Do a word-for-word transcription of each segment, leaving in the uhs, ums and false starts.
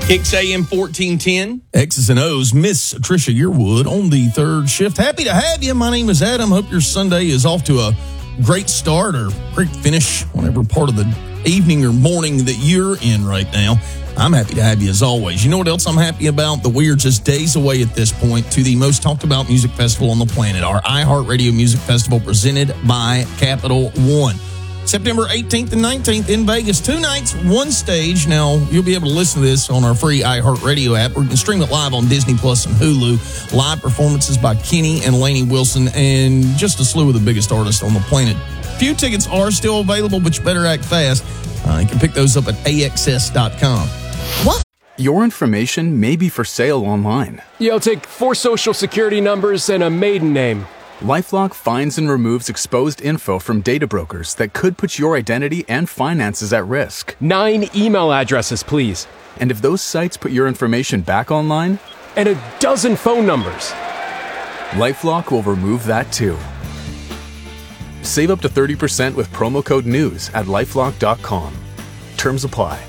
Kicks A M fourteen ten. X's and O's, Miss Trisha Yearwood on the third shift. Happy to have you. My name is Adam. Hope your Sunday is off to a great start or great finish, whatever part of the evening or morning that you're in right now. I'm happy to have you as always. You know what else I'm happy about? That we are just days away at this point to the most talked about music festival on the planet, our iHeartRadio Music Festival presented by Capital One. September eighteenth and nineteenth in Vegas. Two nights, one stage. Now, you'll be able to listen to this on our free iHeartRadio app, or you can stream it live on Disney Plus and Hulu. Live performances by Kenny and Lainey Wilson and just a slew of the biggest artists on the planet. Few tickets are still available, but you better act fast. Uh, you can pick those up at A X S dot com. What? Your information may be for sale online. Yeah, I'll take four social security numbers and a maiden name. LifeLock finds and removes exposed info from data brokers that could put your identity and finances at risk. Nine email addresses, please. And if those sites put your information back online? And a dozen phone numbers. LifeLock will remove that too. Save up to thirty percent with promo code NEWS at lifelock dot com. Terms apply.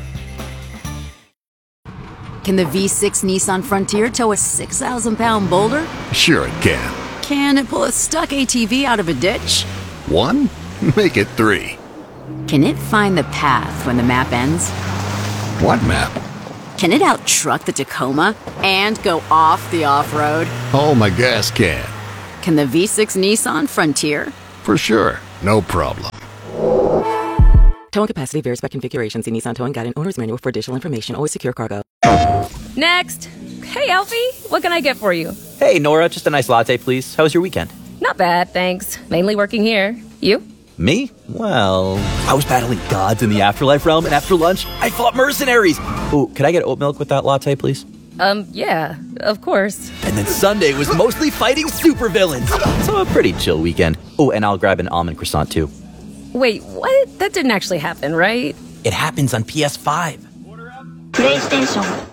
Can the V six Nissan Frontier tow a six thousand pound boulder? Sure it can. Can it pull a stuck A T V out of a ditch? One? Make it three. Can it find the path when the map ends? What map? Can it out-truck the Tacoma and go off the off-road? Oh, my gas can. Can the V six Nissan Frontier? For sure. No problem. Towing capacity varies by configuration. See Nissan Towing Guide and Owner's Manual for additional information. Always secure cargo. Next. Hey, Alfie. What can I get for you? Hey, Nora. Just a nice latte, please. How was your weekend? Not bad, thanks. Mainly working here. You? Me? Well, I was battling gods in the afterlife realm, and after lunch, I fought mercenaries. Ooh, could I get oat milk with that latte, please? Um, yeah, of course. And then Sunday was mostly fighting supervillains. So a pretty chill weekend. Oh, and I'll grab an almond croissant, too. Wait, what? That didn't actually happen, right? It happens on P S five. PlayStation